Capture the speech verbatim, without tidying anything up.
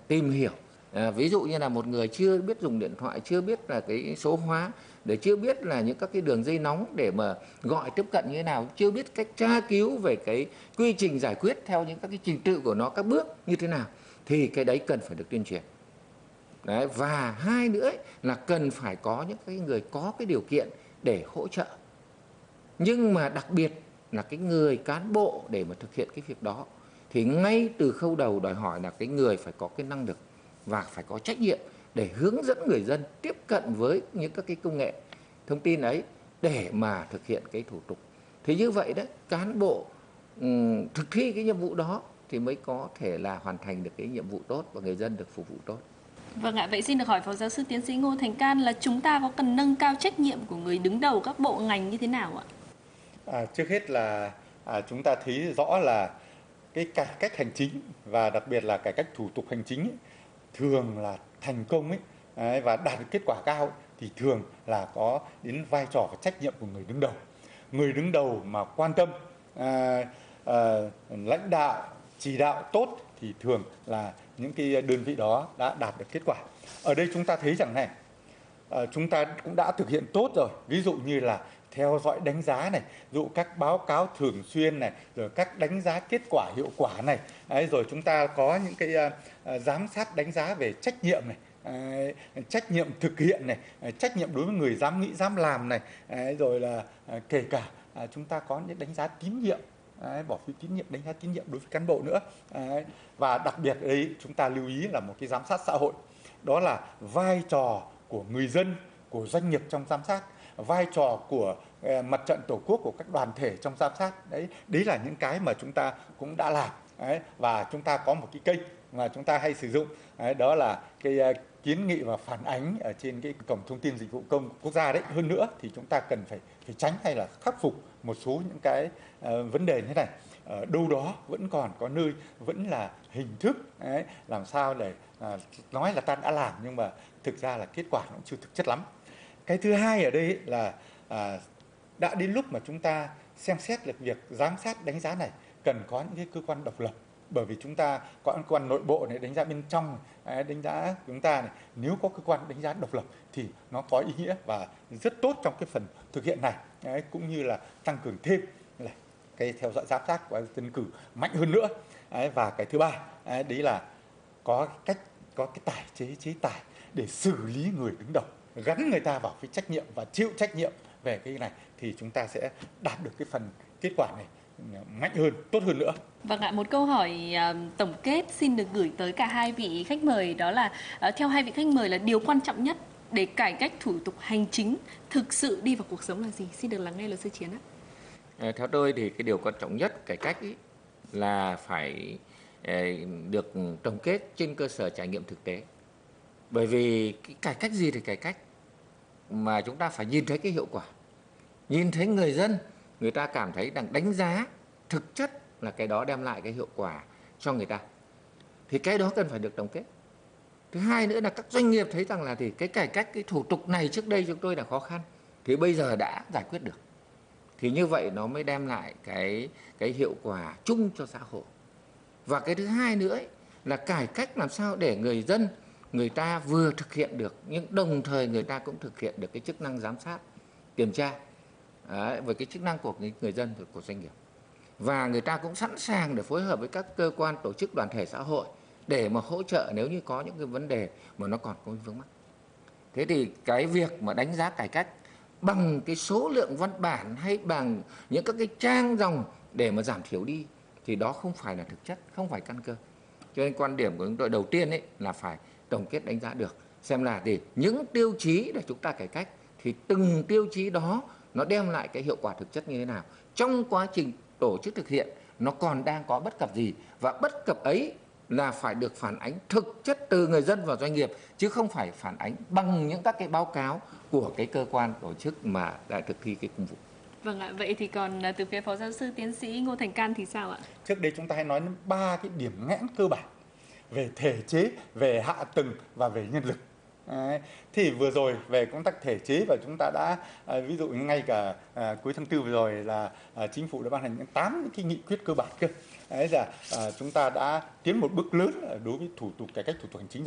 tìm hiểu. À, ví dụ như là một người chưa biết dùng điện thoại, chưa biết là cái số hóa, để chưa biết là những các cái đường dây nóng để mà gọi tiếp cận như thế nào, chưa biết cách tra cứu về cái quy trình giải quyết theo những các cái trình tự của nó, các bước như thế nào, thì cái đấy cần phải được tuyên truyền. Đấy, và hai nữa ấy, là cần phải có những cái người có cái điều kiện để hỗ trợ. Nhưng mà đặc biệt là cái người cán bộ để mà thực hiện cái việc đó thì ngay từ khâu đầu đòi hỏi là cái người phải có cái năng lực và phải có trách nhiệm để hướng dẫn người dân tiếp cận với những các cái công nghệ thông tin ấy để mà thực hiện cái thủ tục. Thì như vậy đấy, cán bộ um, thực thi cái nhiệm vụ đó thì mới có thể là hoàn thành được cái nhiệm vụ tốt và người dân được phục vụ tốt. Vâng ạ, vậy xin được hỏi Phó Giáo sư Tiến sĩ Ngô Thành Can là chúng ta có cần nâng cao trách nhiệm của người đứng đầu các bộ ngành như thế nào ạ? À, trước hết là à, chúng ta thấy rõ là cái cải cách hành chính và đặc biệt là cải cách thủ tục hành chính ấy, thường là thành công ấy, ấy và đạt được kết quả cao ấy, thì thường là có đến vai trò và trách nhiệm của người đứng đầu. Người đứng đầu mà quan tâm, à, à, lãnh đạo, chỉ đạo tốt thì thường là những cái đơn vị đó đã đạt được kết quả. Ở đây chúng ta thấy rằng này, à, chúng ta cũng đã thực hiện tốt rồi. Ví dụ như là theo dõi đánh giá này, dụ các báo cáo thường xuyên này, rồi các đánh giá kết quả hiệu quả này, đấy, rồi chúng ta có những cái uh, giám sát đánh giá về trách nhiệm này, uh, trách nhiệm thực hiện này, uh, trách nhiệm đối với người dám nghĩ dám làm này, uh, rồi là uh, kể cả uh, chúng ta có những đánh giá tín nhiệm, uh, bỏ phiếu tín nhiệm, đánh giá tín nhiệm đối với cán bộ nữa, uh, và đặc biệt ở đây chúng ta lưu ý là một cái giám sát xã hội, đó là vai trò của người dân, của doanh nghiệp trong giám sát, vai trò của uh, mặt trận tổ quốc, của các đoàn thể trong giám sát. Đấy, đấy là những cái mà chúng ta cũng đã làm. Đấy, và chúng ta có một cái kênh mà chúng ta hay sử dụng, đấy, đó là cái uh, kiến nghị và phản ánh ở trên cái cổng thông tin dịch vụ công quốc gia đấy. Hơn nữa thì chúng ta cần phải phải tránh hay là khắc phục một số những cái uh, vấn đề như thế này. Ở đâu đó vẫn còn có nơi vẫn là hình thức, đấy, làm sao để uh, nói là ta đã làm nhưng mà thực ra là kết quả nó cũng chưa thực chất lắm. Cái thứ hai ở đây là à, đã đến lúc mà chúng ta xem xét được việc giám sát đánh giá này cần có những cái cơ quan độc lập, bởi vì chúng ta có cơ quan nội bộ này đánh giá bên trong, đánh giá chúng ta này, nếu có cơ quan đánh giá độc lập thì nó có ý nghĩa và rất tốt trong cái phần thực hiện này, đấy, cũng như là tăng cường thêm là cái theo dõi giám sát của dân cử mạnh hơn nữa, đấy, và cái thứ ba đấy, đấy là có cách có cái tài chế chế tài để xử lý người đứng đầu, gắn người ta vào cái trách nhiệm và chịu trách nhiệm về cái này thì chúng ta sẽ đạt được cái phần kết quả này mạnh hơn, tốt hơn nữa. Vâng ạ, một câu hỏi uh, tổng kết xin được gửi tới cả hai vị khách mời, đó là uh, theo hai vị khách mời là điều quan trọng nhất để cải cách thủ tục hành chính thực sự đi vào cuộc sống là gì? Xin được lắng nghe luật sư Chiến ạ. À, theo tôi thì cái điều quan trọng nhất cải cách ý là phải eh, được tổng kết trên cơ sở trải nghiệm thực tế. Bởi vì cái cải cách gì thì cải cách mà chúng ta phải nhìn thấy cái hiệu quả, nhìn thấy người dân người ta cảm thấy rằng đánh giá thực chất là cái đó đem lại cái hiệu quả cho người ta, thì cái đó cần phải được tổng kết. Thứ hai nữa là các doanh nghiệp thấy rằng là thì cái cải cách cái thủ tục này trước đây chúng tôi là khó khăn thì bây giờ đã giải quyết được, thì như vậy nó mới đem lại cái cái hiệu quả chung cho xã hội. Và cái thứ hai nữa ấy, là cải cách làm sao để người dân người ta vừa thực hiện được nhưng đồng thời người ta cũng thực hiện được cái chức năng giám sát, kiểm tra đấy, với cái chức năng của người, người dân, của doanh nghiệp. Và người ta cũng sẵn sàng để phối hợp với các cơ quan, tổ chức, đoàn thể xã hội để mà hỗ trợ nếu như có những cái vấn đề mà nó còn có vướng mắc. Thế thì cái việc mà đánh giá cải cách bằng cái số lượng văn bản hay bằng những các cái trang dòng để mà giảm thiểu đi thì đó không phải là thực chất, không phải căn cơ. Cho nên quan điểm của chúng tôi đầu tiên ấy là phải tổng kết đánh giá được xem là để những tiêu chí để chúng ta cải cách thì từng tiêu chí đó nó đem lại cái hiệu quả thực chất như thế nào, trong quá trình tổ chức thực hiện nó còn đang có bất cập gì, và bất cập ấy là phải được phản ánh thực chất từ người dân và doanh nghiệp, chứ không phải phản ánh bằng những các cái báo cáo của cái cơ quan tổ chức mà đã thực thi cái công vụ. Vâng ạ, vậy thì còn từ phía Phó Giáo sư Tiến sĩ Ngô Thành Can thì sao ạ? Trước đây chúng ta hay nói đến ba cái điểm nghẽn cơ bản về thể chế, về hạ tầng và về nhân lực. Đấy. Thì vừa rồi về công tác thể chế và chúng ta đã à, ví dụ như ngay cả à, cuối tháng tư vừa rồi là à, chính phủ đã ban hành những tám cái nghị quyết cơ bản cơ. Đấy là à, chúng ta đã tiến một bước lớn đối với thủ tục cải cách thủ tục hành chính.